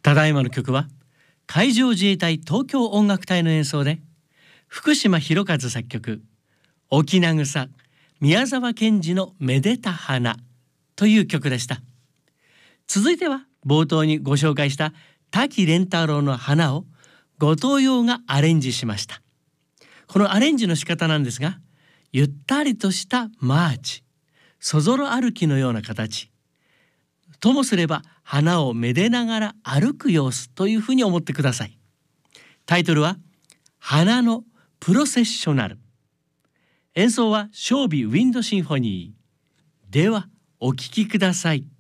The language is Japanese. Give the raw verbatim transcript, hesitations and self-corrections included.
ただいまの曲は海上自衛隊東京音楽隊の演奏で、福島博和作曲、沖なぐさ宮沢賢治のめでた花という曲でした。続いては冒頭にご紹介した滝廉太郎の花を後藤陽がアレンジしました。このアレンジの仕方なんですが、ゆったりとしたマーチ、そぞろ歩きのような形、ともすれば花をめでながら歩く様子というふうに思ってください。タイトルは花のプロセッショナル。演奏はショービーウィンドシンフォニー。ではお聴きください。